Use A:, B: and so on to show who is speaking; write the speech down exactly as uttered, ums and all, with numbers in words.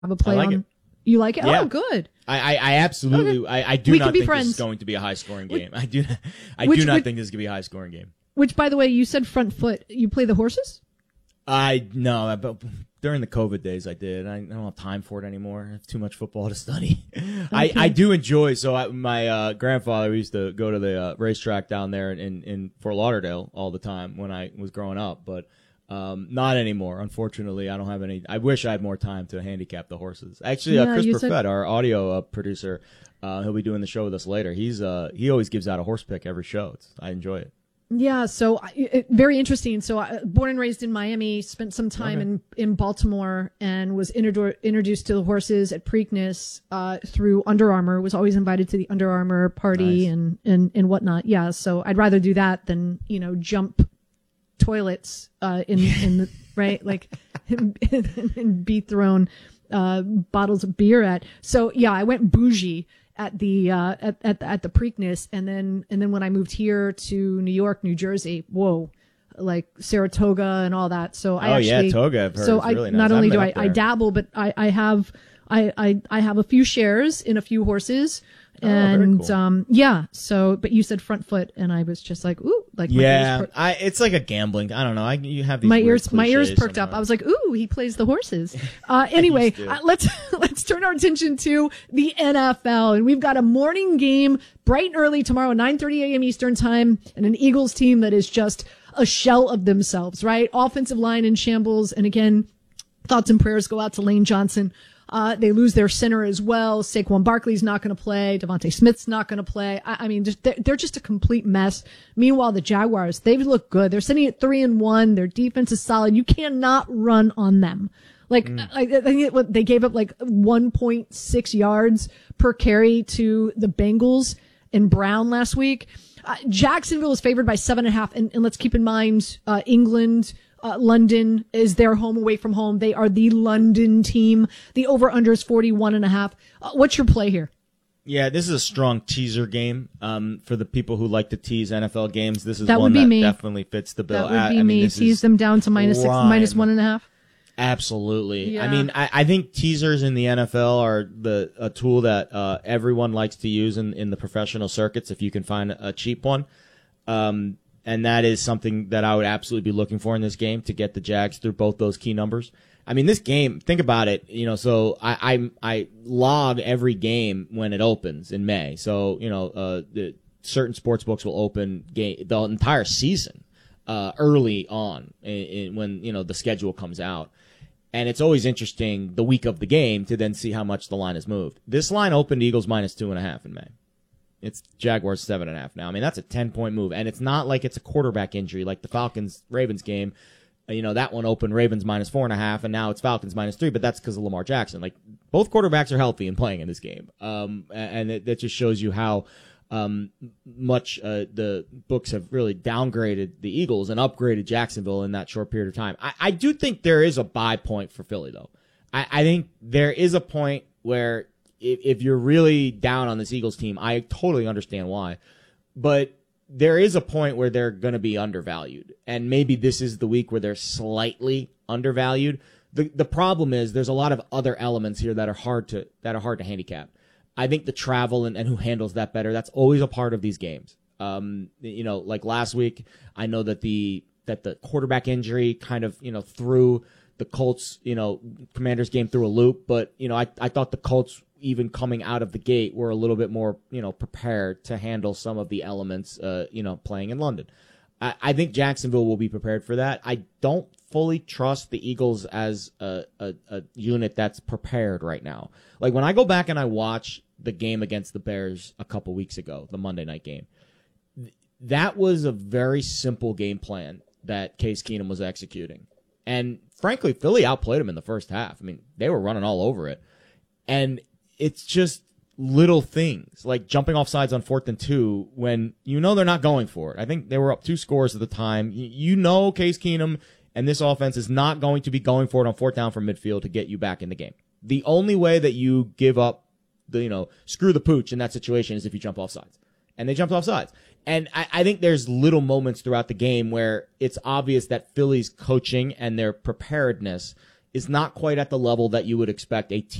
A: have a play
B: I like
A: on.
B: it.
A: You like it?
B: Yeah.
A: Oh, good.
B: I, I, I absolutely,
A: Okay.
B: I, I do
A: We
B: not
A: could be
B: think
A: friends.
B: this is going to be a high scoring game. I do, I
A: Which
B: do not
A: would-
B: think this is going to be a high scoring game.
A: Which, by the way, you said front foot. You play the horses?
B: I no, but during the COVID days, I did. I, I don't have time for it anymore. I have too much football to study. I, I do enjoy. So I, my uh, grandfather used to go to the uh, racetrack down there in, in Fort Lauderdale all the time when I was growing up, but um, not anymore. Unfortunately, I don't have any. I wish I had more time to handicap the horses. Actually, uh,
A: Yeah,
B: Chris
A: you
B: Perfett,
A: said-
B: our audio uh, producer, uh, he'll be doing the show with us later. He's uh, he always gives out a horse pick every show. It's, I enjoy it.
A: Yeah, so I- it, very interesting. So, I, born and raised in Miami, spent some time
B: Okay.
A: in, in Baltimore, and was introdu- introduced to the horses at Preakness uh, through Under Armour. Was always invited to the Under Armour party
B: Nice.
A: and, and and whatnot. Yeah, so I'd rather do that than you know jump toilets uh, in in the right like and, and be thrown uh, bottles of beer at. So yeah, I went bougie at the uh at at, at the Preakness, and then and then when I moved here to New York, New Jersey, whoa, like Saratoga and all that. So I
B: Oh,
A: actually
B: yeah, Toga, I've heard,
A: so
B: is
A: I
B: really nice.
A: not
B: I
A: only
B: haven't
A: do
B: been
A: I
B: up
A: I
B: there.
A: dabble, but I I have I I I have a few shares in a few horses.
B: Oh, very
A: And
B: cool.
A: um yeah, so but you said front foot, and I was just like ooh, like my
B: Yeah,
A: ears per-
B: I, it's like a gambling. I don't know. I, you have these
A: my
B: weird
A: ears my ears
B: cliches
A: perked up.
B: sometimes.
A: I was like, ooh, he plays the horses. Uh, anyway,
B: used to.
A: uh, let's let's turn our attention to the N F L, and we've got a morning game bright and early tomorrow, nine thirty a.m. Eastern time, and an Eagles team that is just a shell of themselves. Right, offensive line in shambles, and again, thoughts and prayers go out to Lane Johnson. Uh, they lose their center as well. Saquon Barkley's not going to play. Devontae Smith's not going to play. I, I mean, just, they're, they're just a complete mess. Meanwhile, the Jaguars, they've looked good. They're sitting at three and one. Their defense is solid. You cannot run on them. Like, I, I think it, what, they gave up like one point six yards per carry to the Bengals and Brown last week. Uh, Jacksonville is favored by seven and a half. And, and let's keep in mind, uh, England, Uh, London is their home away from home. They are the London team. The over-under is forty-one and a half. Uh, what's your play here?
B: Yeah, this is a strong teaser game. Um, for the people who like to tease N F L games, this is
A: That
B: one
A: would be
B: that
A: me.
B: definitely fits the bill.
A: That would
B: I,
A: be
B: I mean,
A: me.
B: this
A: Tease
B: is
A: them down to minus six,
B: prime.
A: minus one and a half.
B: Absolutely.
A: Yeah.
B: I mean, I, I think teasers in the N F L are the a tool that uh, everyone likes to use in, in the professional circuits if you can find a cheap one. Um, and that is something that I would absolutely be looking for in this game to get the Jags through both those key numbers. I mean, this game, think about it, you know, so I, I, I log every game when it opens in May. So, you know, uh, the certain sports books will open game, the entire season, uh, early on in, in, when, you know, the schedule comes out. And it's always interesting the week of the game to then see how much the line has moved. This line opened Eagles minus two and a half in May. It's Jaguars seven and a half now. I mean, that's a ten point move. And it's not like it's a quarterback injury like the Falcons Ravens game. You know, that one opened Ravens minus four and a half, and now it's Falcons minus three, but that's because of Lamar Jackson. Like, both quarterbacks are healthy and playing in this game. Um, and it, that just shows you how, um, much, uh, the books have really downgraded the Eagles and upgraded Jacksonville in that short period of time. I, I do think there is a buy point for Philly, though. I, I think there is a point where if, if you're really down on this Eagles team, I totally understand why. But there is a point where they're going to be undervalued. And maybe this is the week where they're slightly undervalued. The the problem is there's a lot of other elements here that are hard to that are hard to handicap. I think the travel and, and who handles that better, that's always a part of these games. Um, you know, like last week, I know that the that the quarterback injury kind of, you know, threw the Colts, you know, Commanders game through a loop, but you know, I I thought the Colts even coming out of the gate were a little bit more, you know, prepared to handle some of the elements, uh, you know, playing in London. I, I think Jacksonville will be prepared for that. I don't fully trust the Eagles as a, a, a unit that's prepared right now. Like when I go back and I watch the game against the Bears a couple weeks ago, the Monday night game, th- that was a very simple game plan that Case Keenum was executing. And frankly, Philly outplayed him in the first half. I mean, they were running all over it. And it's just little things like jumping off sides on fourth and two when you know they're not going for it. I think they were up two scores at the time. You know Case Keenum and this offense is not going to be going for it on fourth down from midfield to get you back in the game. The only way that you give up the, you know, screw the pooch in that situation is if you jump off sides. And they jumped off sides. And I, I think there's little moments throughout the game where it's obvious that Philly's coaching and their preparedness is not quite at the level that you would expect a